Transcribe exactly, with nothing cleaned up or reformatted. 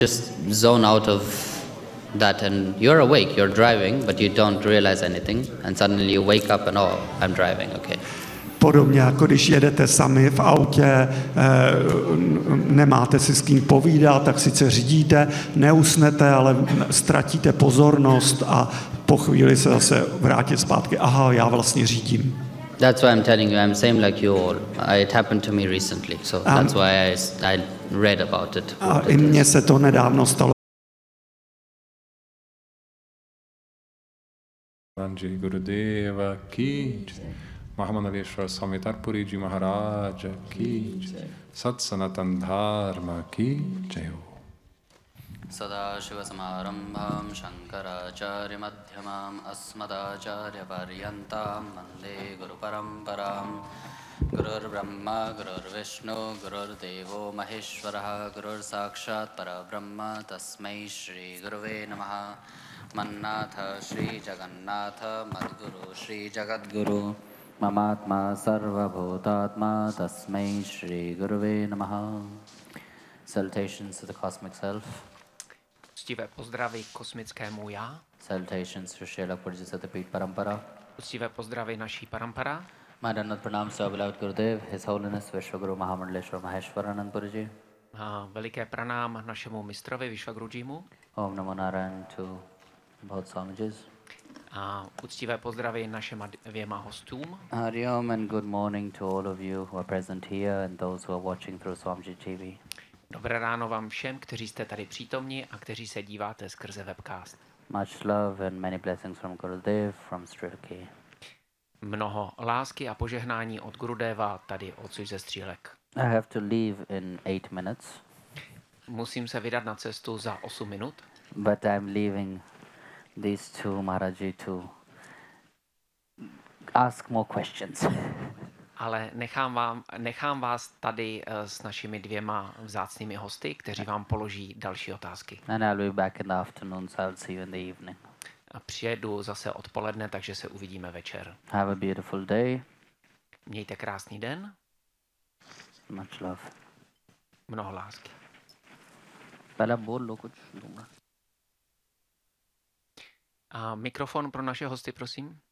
Just zone out of that and you're awake, you're driving, but you don't realize anything and suddenly you wake up and oh, I'm driving, okay. Podobně jako když jedete sami v autě, e, nemáte si s kým povídat, tak sice řídíte, neusnete, ale ztratíte pozornost a po chvíli se zase vrátit zpátky. Aha, já vlastně řídím. That's why I'm telling you, I'm same like you all. It happened to me recently, so Um, that's why I, I read about it. A i mně se to nedávno stalo. Ranji Gurudeva ki Mahamanaveshwar Swami Tarpuriji Maharaja ki Sat Sanatan Dharma ki Jayo. Sadashiva Samarambham Shankaracharya Madhyamam Asmadacharya Paryantam Vande Guru Paramparam Gurur Brahma Gurur Vishnu Gurur Devo Maheshwaraha Gurur Sakshat Parabrahma Tasmai Shri Guruve Namaha Mannatha Shri Jagannatha Madguru Shri Jagadguru Mamatma Sarva Bhutatma Tasmai Shri Guruve Namaha. Salutations to the cosmic self. Uctivé pozdravy kosmickému já. Salutations to Srila Purjasata Peeth Parampara. Uctivé pozdravy naší parampara. My Dandat Pranam to our beloved Gurudev, His Holiness Vishwaguru Mahamandaleshwar Maheshwaranand Purji. A veliké pranám našemu mistrovi Vishwagurujimu. Om Namo Narayan to both Swamijis. A uctivé pozdravy našim dvěma hostům. Hari Om and good morning to all of you who are present here and those who are watching through Swamiji T V. Dobré ráno vám všem, kteří jste tady přítomni a kteří se díváte skrze webcast. Much love and many blessings from Gurudev from Sri Lanka. Mnoho lásky a požehnání od Gurudeva, tady odsud ze Střílek. I have to leave in eight minutes. Musím se vydat na cestu za osm minut. But I'm leaving these two Maharaji to ask more questions. Ale nechám, vám, nechám vás tady uh, s našimi dvěma vzácnými hosty, kteří vám položí další otázky. And I'll be back in the afternoon, so I'll see you in the evening. A přijedu zase odpoledne, takže se uvidíme večer. Have a beautiful day. Mějte krásný den. Much love. Mnoho lásky. पहला बोल लो कुछ दूंगा. A mikrofon pro naše hosty, prosím.